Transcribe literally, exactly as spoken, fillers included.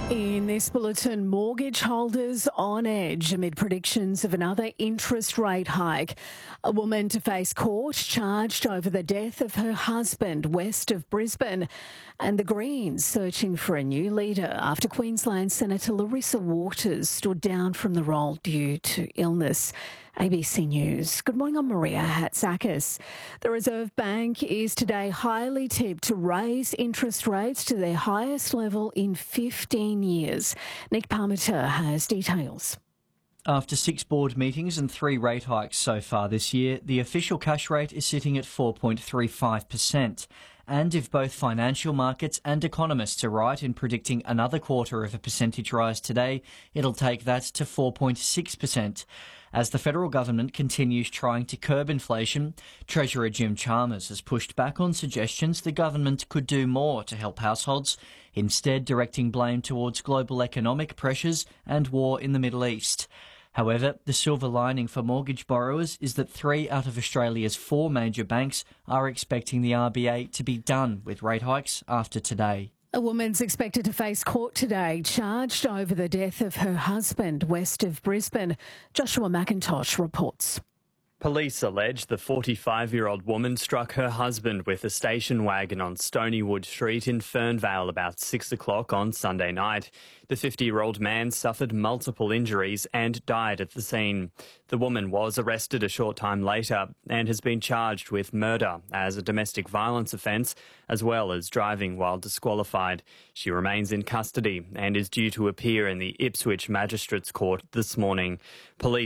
In this bulletin, mortgage holders on edge amid predictions of another interest rate hike. A woman to face court charged over the death of her husband west of Brisbane. And the Greens searching for a new leader after Queensland Senator Larissa Waters stood down from the role due to illness. A B C News. Good morning, I'm Maria Hatzakis. The Reserve Bank is today highly tipped to raise interest rates to their highest level in fifteen years. Nick Parmenter has details. After six board meetings and three rate hikes so far this year, the official cash rate is sitting at four point three five percent. And if both financial markets and economists are right in predicting another quarter of a percentage rise today, it'll take that to four point six percent. As the federal government continues trying to curb inflation, Treasurer Jim Chalmers has pushed back on suggestions the government could do more to help households, instead directing blame towards global economic pressures and war in the Middle East. However, the silver lining for mortgage borrowers is that three out of Australia's four major banks are expecting the R B A to be done with rate hikes after today. A woman's expected to face court today, charged over the death of her husband west of Brisbane. Joshua McIntosh reports. Police allege the forty-five-year-old woman struck her husband with a station wagon on Stonywood Street in Fernvale about six o'clock on Sunday night. The fifty-year-old man suffered multiple injuries and died at the scene. The woman was arrested a short time later and has been charged with murder as a domestic violence offence, as well as driving while disqualified. She remains in custody and is due to appear in the Ipswich Magistrates Court this morning. Police